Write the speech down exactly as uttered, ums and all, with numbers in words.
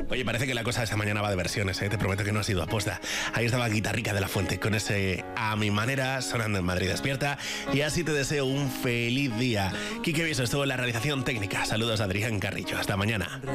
Oye, parece que la cosa de esta mañana va de versiones, ¿eh? Te prometo que no ha sido aposta. Ahí estaba Guitarrica de la Fuente con ese A Mi Manera sonando en Madrid Despierta. Y así te deseo un feliz día. Quique Viso estuvo en la realización técnica. Saludos a Adrián Carrillo. Hasta mañana.